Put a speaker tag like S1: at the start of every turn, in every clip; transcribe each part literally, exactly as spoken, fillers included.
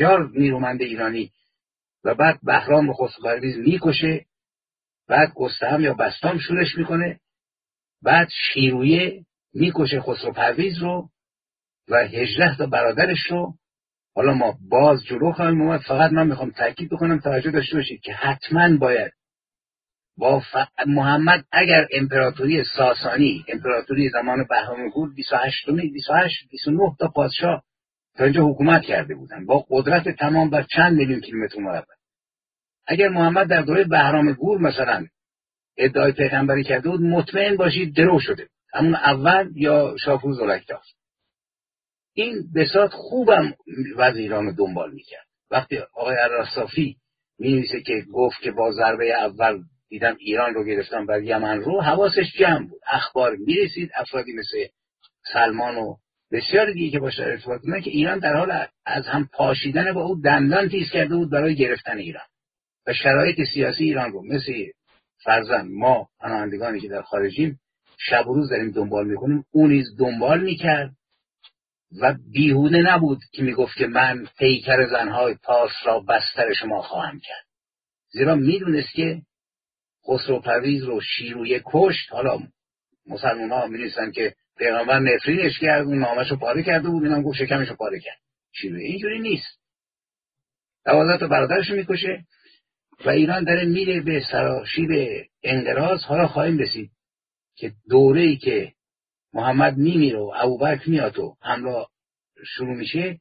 S1: بسیار نیرومند ایرانی و بعد بهرام رو خسرو پرویز میکشه، بعد گستهم یا بستام شورش میکنه، بعد شیرویه میکشه خسرو پرویز رو و هجده تا برادرش رو. حالا ما باز جلو خواهیم اومد، فقط من میخوام تاکید بکنم توجه داشته باشید که حتما باید با ف... محمد اگر امپراتوری ساسانی، امپراتوری زمان بهرام گور بیست و هشت بیست و هشت بیست و نه تا پادشاه تا اینجا حکومت کرده بودن با قدرت تمام بر چند میلیون کیلومتر مربع. اگر محمد در دوره بهرام گور مثلا ادعای پیغمبری کرده بود، مطمئن باشید درو شده، همون اول یا شاپور زلکتا. این بساط خوبم وضع ایران رو دنبال میکرد. وقتی آقای الرصافی می‌نویسه که گفت که با ضربه اول دیدم ایران رو گرفتم بر یمن رو، حواسش جمع بود، اخبار میرسید، افرادی مثل سلمان و بسیار دیگه که باشه ارتباط داشتن که ایران در حال از هم پاشیدن با او دندان تیز کرده بود برای گرفتن ایران و شرایط سیاسی ایران رو مثل فرضاً ما پناهندگانی که در خارجیم شب و روز داریم دنبال میکنیم، اون نیز دنبال میکرد و بیهوده نبود که میگفت که من پیکر زنهای پارس را بستر شما خواهم کرد، زیرا میدونست که خسرو پرویز رو شیرویه کشت. حالا مسلمان ها می‌نویسن که پیغمبر نفرینش کرد، اون نامش رو پاره کرده بود، اینم گفت شکمش رو پاره کرد. شیرویه اینجوری نیست، دوازده تا برادرش رو میکشه و ایران داره میره به سراشیب انقراض. حالا خواهیم رسید که دوره‌ای که محمد میمیره و ابوبکر میاد و حمله شروع میشه،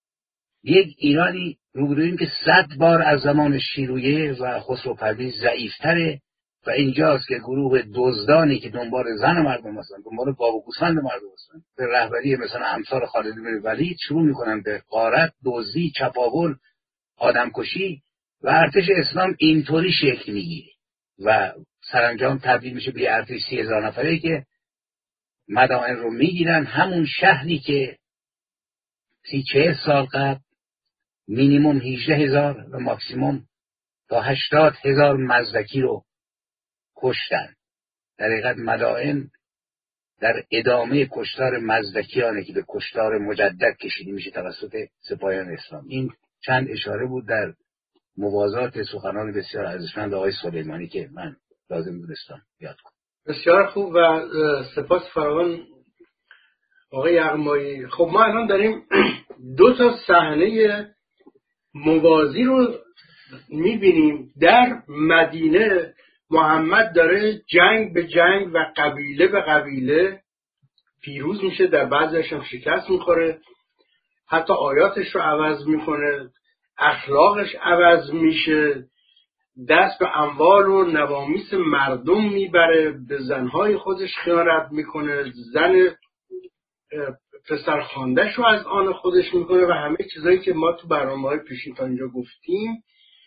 S1: یک ایرانی روبرویم که صد بار از زمان شیرویه و خسرو پرویز ضعیفتره و اینجاست که گروه دزدانی که دنبال زن مردم هستن، دنبال باب و گوسفند مردم هستن، به رهبری مثلا امثال خالد بن ولید شروع میکنن به غارت، دزدی، چپاول، آدمکشی و ارتش اسلام اینطوری شکل میگیره و سرانجام تبدیل میشه به ارتش سی هزار نفره که مدائن رو میگیرن. همون شهری که سی چهل سال قبل مینیموم هجده هزار و ماکسیموم تا هشتاد هزار مزدکی رو کشتن. در حقیقت مدائن در ادامه کشتار مزدکیانه که به کشتار مجدد کشیده میشه توسط سپاهیان اسلام. این چند اشاره بود در موازات سخنان بسیار ارزشمند آقای سلیمانی که من لازم دونستم یاد کنم.
S2: بسیار خوب و سپاس فراوان آقای یغمایی. خب ما الان داریم دو تا صحنه موازی رو میبینیم. در مدینه محمد داره جنگ به جنگ و قبیله به قبیله پیروز میشه، در بعضیش هم شکست میخوره، حتی آیاتش رو عوض میکنه، اخلاقش عوض میشه، دست به اموال و نوامیس مردم میبره، به زنهای خودش خیانت میکنه، زن پسر خاندش رو از آن خودش میکنه و همه چیزایی که ما تو برنامه‌های پیشین تا اینجا گفتیم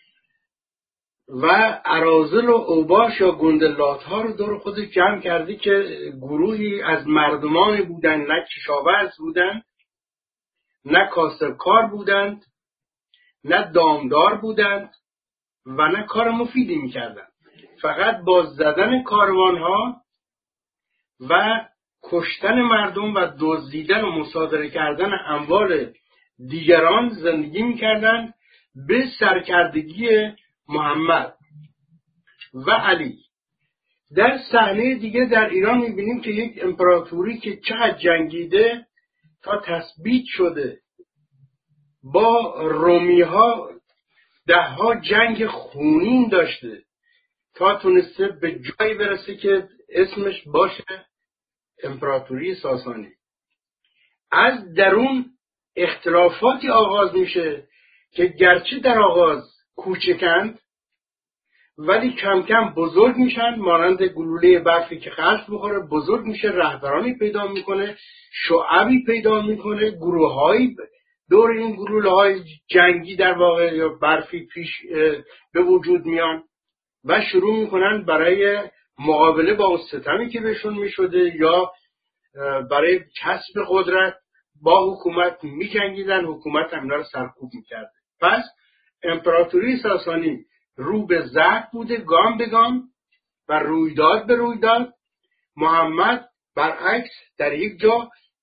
S2: و اراذل و اوباش یا گندلات ها رو دور خودش جمع کرده که گروهی از مردمان بودن، نه کشاورز بودن، نه کاسبکار بودند، نه دامدار بودند و نه کار مفیدی میکردند، فقط با زدن کاروان ها و کشتن مردم و دزدیدن و مصادره کردن اموال دیگران زندگی میکردند به سرکردگی محمد و علی. در صحنه دیگه در ایران میبینیم که یک امپراتوری که چقدر جنگیده تا تثبیت شده، با رومی ها ده ها جنگ خونین داشته تا تونسته به جایی برسه که اسمش باشه امپراتوری ساسانی. از درون اختلافاتی آغاز میشه که گرچه در آغاز کوچکند ولی کم کم بزرگ میشن، مانند گلوله برفی که قلط بخوره بزرگ میشه، رهبرانی پیدا میکنه، شعبی پیدا میکنه، گروههایی دور این گلوله های جنگی در واقع یا برفی پیش به وجود میان و شروع میکنن برای مقابله با ستمی که بهشون میشده یا برای کسب قدرت با حکومت میجنگیدن، حکومت هم اینا رو سرکوب میکرده. پس امپراتوری ساسانی رو به ضعف بوده، گام به گام و رویداد به رویداد. محمد برعکس در یک جا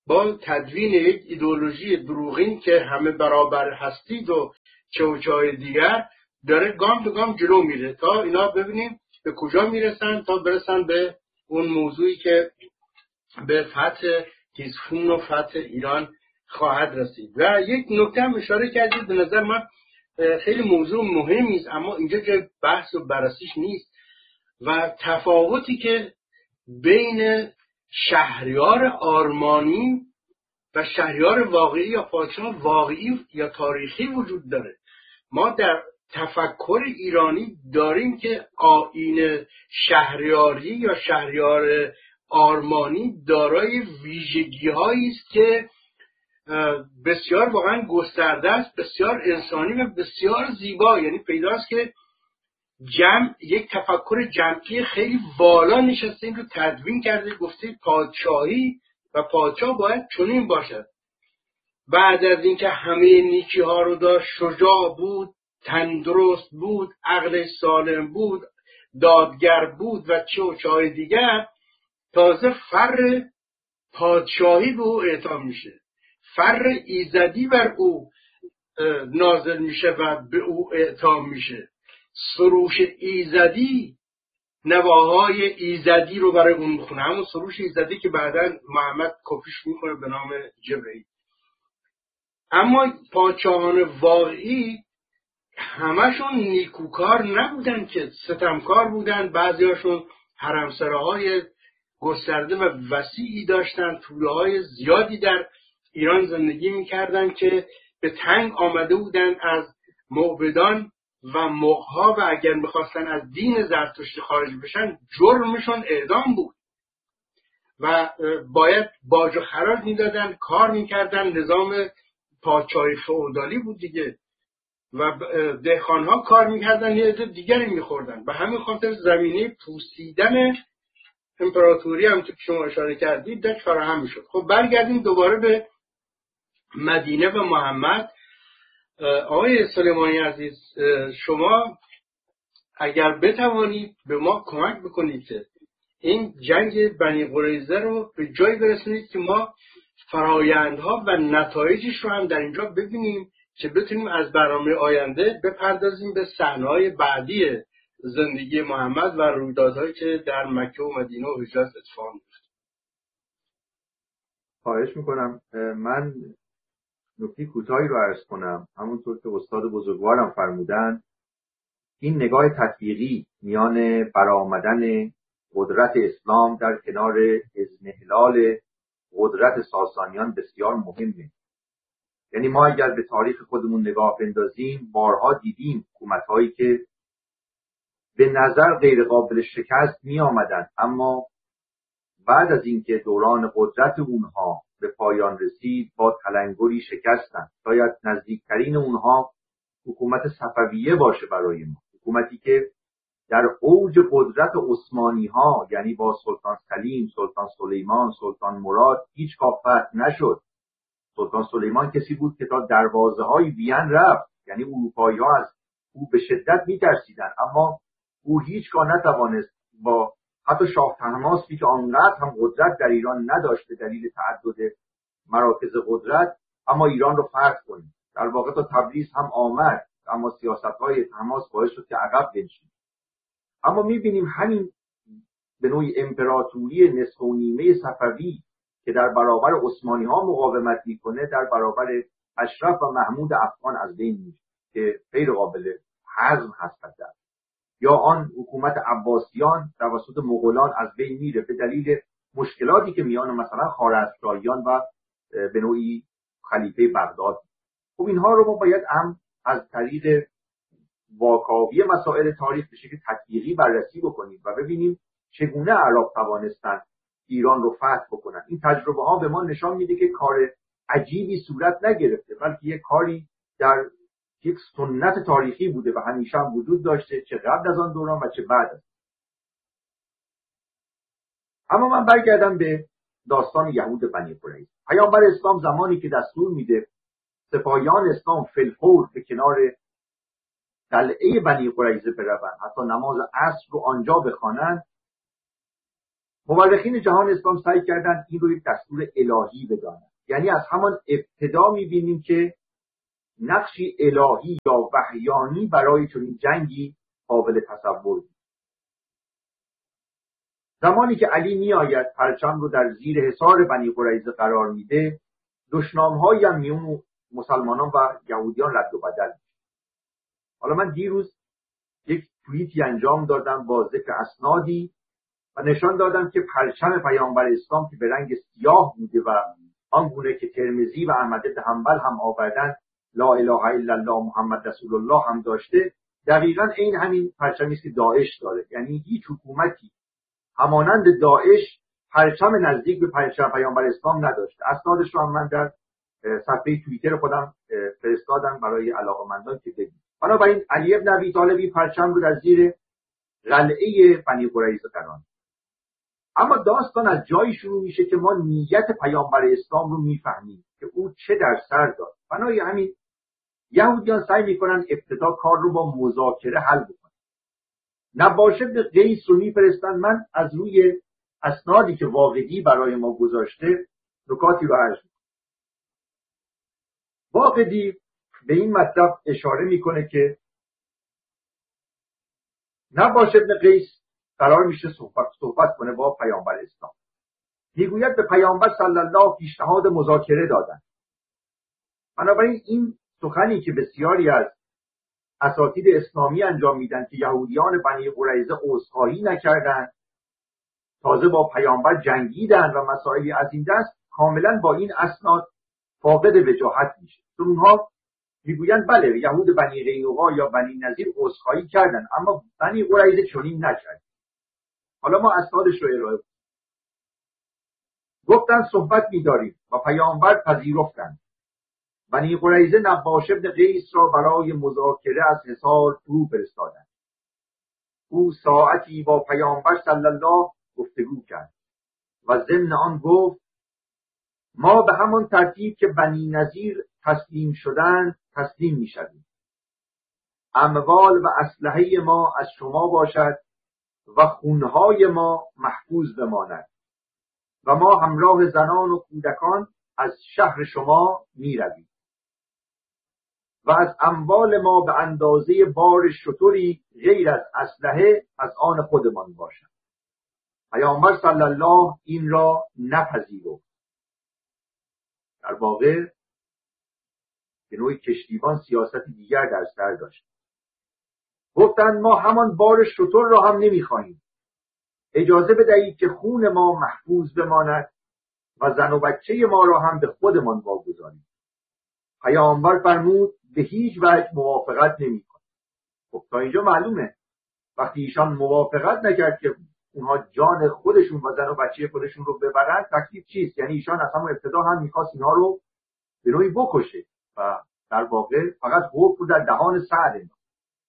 S2: با تدوین یک ایدئولوژی دروغین که همه برابر هستید و چه و چه دیگر داره گام به گام جلو میره تا اینا ببینیم به کجا میرسن، تا برسن به اون موضوعی که به فتح تیزفون و فتح ایران خواهد رسید. و یک نکته هم اشاره کردید، به نظر من خیلی موضوع مهمی است اما اینجا جای بحث و بررسیش نیست، و تفاوتی که بین شهریار آرمانی و شهریار واقعی یا پادشاه واقعی یا تاریخی وجود داره. ما در تفکر ایرانی داریم که آیین شهریاری یا شهریار آرمانی دارای ویژگی‌هایی است که بسیار واقعا گسترده است، بسیار انسانی و بسیار زیبا. یعنی پیداست که جمع یک تفکر جمعی خیلی والا نشسته، این رو تدوین کرده، گفته پادشاهی و پادشاه باید چنین باشد. بعد از اینکه همه نیکی ها رو داشت، شجاع بود، تندرست بود، عقل سالم بود، دادگر بود و چه و چه دیگر، تازه فر پادشاهی به او اعطا میشه، فر ایزدی بر او نازل میشه و به او اعطا میشه. سروش ایزدی، نواهای ایزدی رو برای اون میخونه، همون سروش ایزدی که بعداً محمد کپیش میکنه به نام جبرئیل. اما پادشاهان واقعی همشون نیکوکار نبودن که ستمکار بودن، بعضیاشون حرمسراهای گسترده و وسیعی داشتن، توله‌های زیادی در ایران زندگی میکردن که به تنگ آمده بودن از معبدان و مغها و اگر میخواستن از دین زرتشتی خارج بشن جرمشون اعدام بود و باید باج و خراج میدادن، کار میکردن. نظام پادشاهی فئودالی بود دیگه و دهقانها کار میکردن، یه عده دیگری میخوردن. به همین خاطر زمینه پوسیدن امپراتوری هم که شما اشاره کردید داشت فراهم میشد. خب برگردیم دوباره به مدینه و محمد. آقای سلیمانی عزیز، شما اگر بتوانید به ما کمک بکنید که این جنگ بنی قریظه رو به جای برسونید که ما فرایندها و نتایجش رو هم در اینجا ببینیم که بتونیم از برنامه آینده بپردازیم به صحنه‌های بعدی زندگی محمد و رویدادهایی که در مکه و مدینه و حجاز اتفاق میفته.
S3: خواهش میکنم. من نکته کوتاهی رو عرض کنم. همونطور که استاد بزرگوارم فرمودن، این نگاه تطبیقی میان برآمدن قدرت اسلام در کنار اضمحلال قدرت ساسانیان بسیار مهمه. یعنی ما اگر به تاریخ خودمون نگاه بندازیم، بارها دیدیم حکومت‌هایی که به نظر غیر قابل شکست می آمدن، اما بعد از اینکه دوران قدرت اونها به پایان رسید با تلنگری شکستن. شاید نزدیکترین اونها حکومت صفویه باشه برای ما، حکومتی که در اوج قدرت عثمانی ها، یعنی با سلطان سلیم، سلطان سلیمان، سلطان مراد هیچگاه فتح نشد. سلطان سلیمان کسی بود که تا دروازه های وین رفت، یعنی اروپایی ها از او به شدت می‌ترسیدند، اما او هیچگاه نتوانست با حتی شاه طهماسبی که آنقدر هم قدرت در ایران نداشت به دلیل تعدد مراکز قدرت، اما ایران رو فتح کنه. در واقع تا تبریز هم آمد، اما سیاست‌های طهماسب باعث شد که عقب بنشینه. اما می‌بینیم همین به نوعی امپراتوری نصف و نیمه صفوی که در برابر عثمانی‌ها مقاومت می‌کنه، در برابر اشرف و محمود افغان از بین میره که غیر قابل هضم هست. یا آن حکومت عباسیان توسط مغولان از بین میره به دلیل مشکلاتی که میان مثلا خوارزمشاهیان و به نوعی خلیفه بغداد. خب اینها رو ما باید هم از طریق واکاوی مسائل تاریخ به شکل تطبیقی بررسی بکنیم و ببینیم چگونه عرب توانستند ایران رو فتح بکنن. این تجربه ها به ما نشان میده که کار عجیبی صورت نگرفته، بلکه یک کاری در یک سنت تاریخی بوده و همیشه هم وجود داشته، چه قبل از آن دوران و چه بعد از. اما من برگردم به داستان یهود بنی قریظه. پیامبر اسلام زمانی که دستور میده سپاهیان اسلام فی‌الفور به کنار قلعه بنی قریظه بروند، حتی نماز عصر رو آنجا بخوانند، مورخین جهان اسلام سعی کردند این رو یک دستور الهی بدانند. یعنی از همان ابتدا می‌بینیم که نقشی الهی یا وحیانی برای چنین جنگی قابل تصور بود. زمانی که علی میآید پرچم رو در زیر حصار بنی قریظه قرار میده، دشنام‌هایی هم میون مسلمانان و یهودیان رد و بدل میشه. حالا من دیروز یک توییتی انجام دادم با ذکر اسنادی و نشان دادم که پرچم پیامبر اسلام که به رنگ سیاه بوده و آنگونه که ترمذی و احمد بن حنبل هم آوردن لا اله الا الله محمد رسول الله هم داشته، دقیقاً این همین پرچمی است که داعش داره. یعنی هیچ حکومتی همانند داعش پرچم نزدیک به پرچم پیامبر اسلام نداشته. اسنادش رو هم من در صفحه توییتر خودم فرستادم برای علاقه‌مندان که ببینید. بنابراین علی بن ابی طالب پرچم رو در زیر قلعه بنی قریظه قرار داد. اما داستان از جایی شروع میشه که ما نیت پیامبر اسلام رو میفهمیم که او چه در سر داشت. بنابراین همین یهودیان سعی میکنن ابتدا کار رو با مذاکره حل بکنن. نباشه به قیس رو میفرستن. من از روی اسنادی که واقعی برای ما گذاشته نکاتی رو عرض میکنم. واقعی به این مطلب اشاره میکنه که نباشه به قیس قرار میشه صحبت صحبت کنه با پیامبر اسلام. میگوید به پیامبر صلی الله پیشنهاد مذاکره دادن. بنابراین این سخنی که بسیاری از اساتید اسلامی انجام میدن که یهودیان بنی قریظه عذرخواهی نکردند، تازه با پیامبر جنگیدن و مسائلی از این دست، کاملا با این اسناد فاقد وجاهت میشه. چون اونها میگویند بله یهود بنی قینقاع یا بنی نضیر عذرخواهی کردن، اما بنی قریظه چنین نکرد. حالا ما اسنادش رو ارائه کنیم. گفتن صحبت می‌داریم و پیامبر پذیرفتند. بنی قریظه نباش بن قیس را برای مذاکره از حصار فرو فرستادند. او ساعتی با پیامبر صلی الله گفتگو کرد و ضمن آن گفت ما به همان ترتیب که بنی نضیر تسلیم شدند تسلیم می‌شویم. اموال و اسلحه ما از شما باشد و خونهای ما محفوظ بماند و ما همراه زنان و کودکان از شهر شما می رویم و از اموال ما به اندازه بار شتری غیر از اسلحه از آن خودمان باشد. پیامبر صلی الله این را نپذیرفت. در واقع به نوعی کشتیبان سیاست دیگر در سر داشت. گفتند ما همان بار شتر را هم نمیخواهیم. اجازه بدهید که خون ما محفوظ بماند و زن و بچه ما را هم به خودمان واگذاریم. پیامبر فرمود به هیچ وجه موافقت نمی‌کنم. خب تا اینجا معلومه وقتی ایشان موافقت نکرد که اونها جان خودشون و زن و بچه خودشون رو ببرن، تکلیف چیست؟ یعنی ایشان از همون ابتدا هم می‌خواست اینها رو به نوعی بکشه و در واقع فقط حکم رو در دهان سعد انداخت.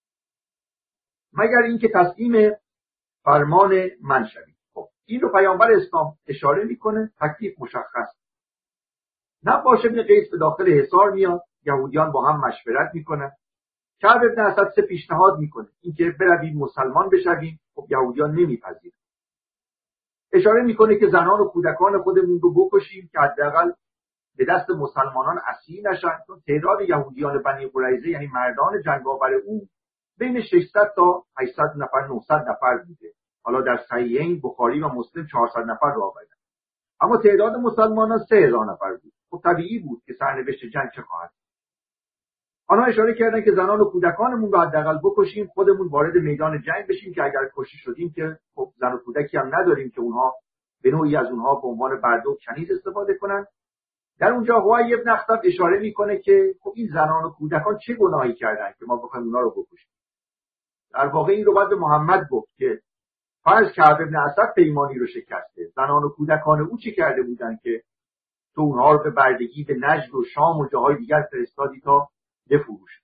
S3: مگر اینکه تسلیم فرمان من شوید. خب این رو پیامبر اسلام اشاره میکنه، تکلیف مشخص. نباشه بن قیس به داخل حصار میاد، یهودیان با هم مشورت میکنن. کعب بن اسد سه پیشنهاد میکنه، اینکه برویم مسلمان بشویم. خب یهودیان نمیپذیرن. اشاره میکنه که زنان و کودکان خودمون رو بکشیم که حداقل به دست مسلمانان اسیر نشن. چون تعداد یهودیان بنی قریظه یعنی مردان جنگاور او بین ششصد تا هشتصد نفر نهصد نفر بوده. حالا در صحیحین بخاری و مسلم چهارصد نفر رو آوردن. اما تعداد مسلمانان سه هزار نفر بود. خب طبیعی بود که سرنوشت جنگ چه خواهد. آنها اشاره کردن که زنان و کودکانمون رو حداقل بکشیم، خودمون وارد میدان جنگ بشیم که اگر کشته شدیم که خب زن و کودکی هم نداریم که اونها به نوعی از اونها به عنوان برده و کنیز استفاده کنن. در اونجا هوای ابن اخطب اشاره میکنه که خب این زنان و کودکان چه گناهی کردن که ما بخوایم اونها رو بکشیم. در واقع این رو باید به محمد گفت که فرض کعب ابن اسد پیمانی رو شکسته، زنان و کودکان او چه کرده بودن که تو اونها رو به بردگی به نجد و شام و جاهای دیگر فرستادی تا بفروشن.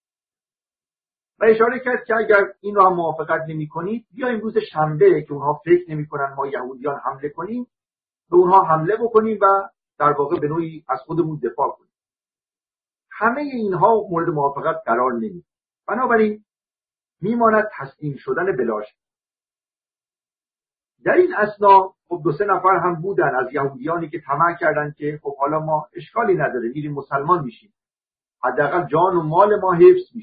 S3: و اشاره کرد که اگر این رو هم موافقت نمی کنید بیا امروز شنبه که اونها فکر نمی کنن ما یهودیان حمله کنیم، به اونها حمله بکنیم و در واقع به نوعی از خودمون دفاع کنیم. همه اینها مورد موافقت قرار نمی. بنابراین میماند تسلیم شدن بلاش. در این اثنا خب دو سه نفر هم بودن از یهودیانی که طمع کردن که خب حالا ما اشکالی نداره میریم مسلمان میشیم، حداقل جان و مال ما حفظ میشه.